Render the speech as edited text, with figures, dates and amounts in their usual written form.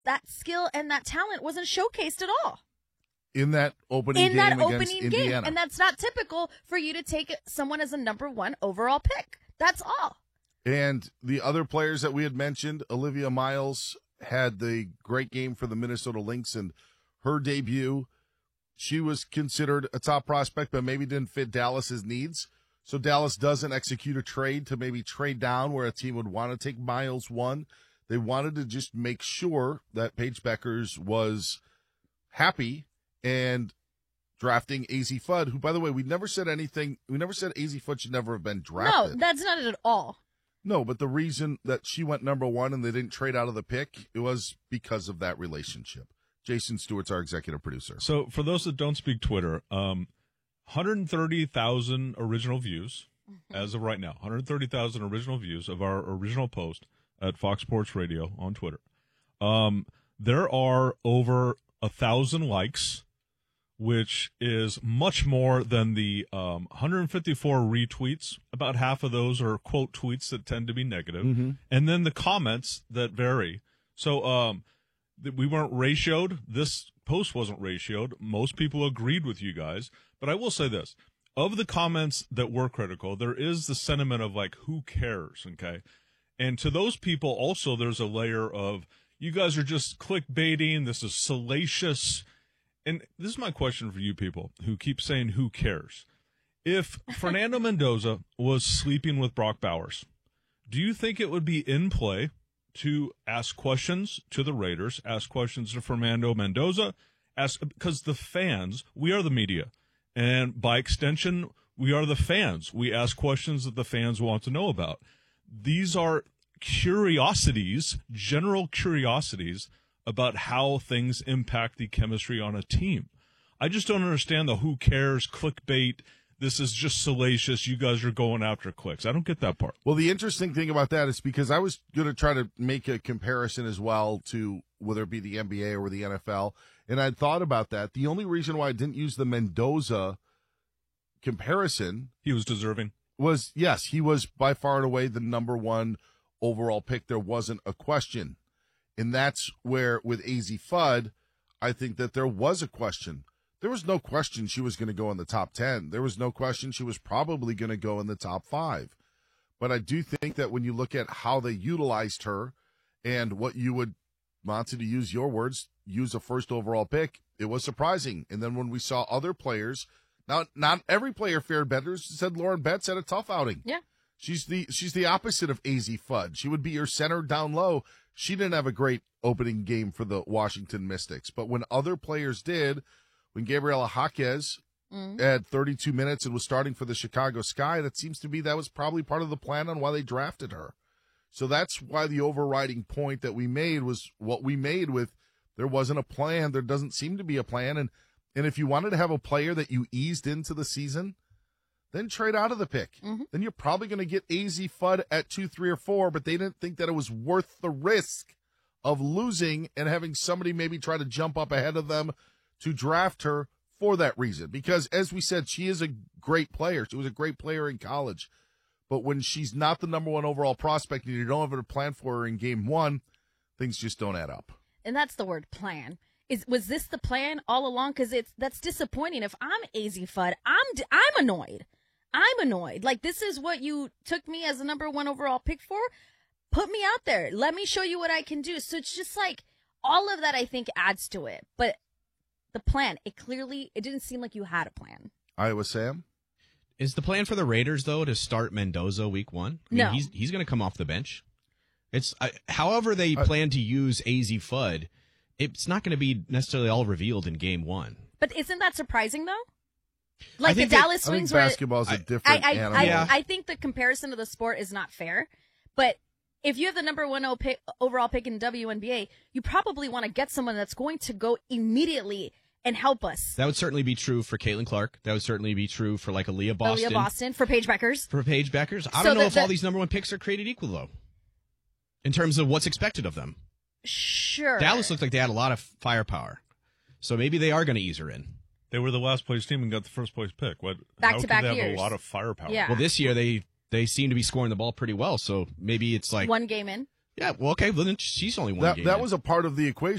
that skill and that talent wasn't showcased at all. In that opening game against Indiana. And that's not typical for you to take someone as a number 1 overall pick. That's all. And the other players that we had mentioned, Olivia Miles had the great game for the Minnesota Lynx in her debut. She was considered a top prospect, but maybe didn't fit Dallas's needs. So Dallas doesn't execute a trade to maybe trade down where a team would want to take Miles 1. They wanted to just make sure that Paige Beckers was happy and drafting AZ Fudd, who, by the way, we never said anything. We never said AZ Fudd should never have been drafted. No, that's not it at all. No, but the reason that she went number 1 and they didn't trade out of the pick, it was because of that relationship. Jason Stewart's our executive producer. So for those that don't speak Twitter, 130,000 original views as of right now. 130,000 original views of our original post at Fox Sports Radio on Twitter. There are over 1,000 likes, which is much more than the 154 retweets. About half of those are quote tweets that tend to be negative. Mm-hmm. And then the comments that vary. So we weren't ratioed. This post wasn't ratioed. Most people agreed with you guys. But I will say this. Of the comments that were critical, there is the sentiment of, like, who cares, okay? And to those people also there's a layer of, you guys are just clickbaiting, this is salacious. And this is my question for you people who keep saying who cares. If Fernando Mendoza was sleeping with Brock Bowers, do you think it would be in play to ask questions to the Raiders, ask questions to Fernando Mendoza, because the fans, we are the media, and by extension, we are the fans. We ask questions that the fans want to know about. These are curiosities, general curiosities about how things impact the chemistry on a team. I just don't understand the who cares, clickbait, this is just salacious, you guys are going after clicks. I don't get that part. Well, the interesting thing about that is because I was going to try to make a comparison as well to whether it be the NBA or the NFL, and I'd thought about that. The only reason why I didn't use the Mendoza comparison, he was deserving, was, yes, he was by far and away the number 1 overall pick. There wasn't a question. And that's where, with AZ Fudd, I think that there was a question. There was no question she was going to go in the top 10. There was no question she was probably going to go in the top 5. But I do think that when you look at how they utilized her and what you would, Monty, to use your words, use a first overall pick, it was surprising. And then when we saw other players, now not every player fared better. Said Lauren Betts had a tough outing. Yeah. She's the opposite of AZ Fudd. She would be your center down low. She didn't have a great opening game for the Washington Mystics. But when other players did, when Gabriela Jaquez had 32 minutes and was starting for the Chicago Sky, that was probably part of the plan on why they drafted her. So that's why the overriding point that we made was what we made with there wasn't a plan. There doesn't seem to be a plan. And if you wanted to have a player that you eased into the season, then trade out of the pick. Mm-hmm. Then you're probably going to get AZ Fudd at 2, 3, or 4, but they didn't think that it was worth the risk of losing and having somebody maybe try to jump up ahead of them to draft her for that reason. Because, as we said, she is a great player. She was a great player in college. But when she's not the number 1 overall prospect and you don't have a plan for her in game 1, things just don't add up. And that's the word plan. Was this the plan all along? Because that's disappointing. If I'm AZ Fudd, I'm annoyed. I'm annoyed. Like, this is what you took me as the number 1 overall pick for? Put me out there. Let me show you what I can do. So it's just like all of that, I think, adds to it. But the plan, it didn't seem like you had a plan. Iowa Sam? Is the plan for the Raiders, though, to start Mendoza week 1? No. He's going to come off the bench. It's however they plan to use AZ Fudd, it's not going to be necessarily all revealed in game 1. But isn't that surprising, though? Like the Dallas Wings, where basketball is a different animal. I think the comparison of the sport is not fair. But if you have the number 1 overall pick in WNBA, you probably want to get someone that's going to go immediately and help us. That would certainly be true for Caitlin Clark. That would certainly be true for like Aaliyah Boston. Aaliyah Boston, for Paige Beckers. I don't know if all these number 1 picks are created equal, though, in terms of what's expected of them. Sure. Dallas looked like they had a lot of firepower. So maybe they are going to ease her in. They were the last place team and got the first place pick. Back-to-back years. They have years. a lot of firepower. Yeah. Well, this year they seem to be scoring the ball pretty well, so maybe it's like 1 game in. Yeah, well, okay, well, then she's only one game. That was a part of the equation.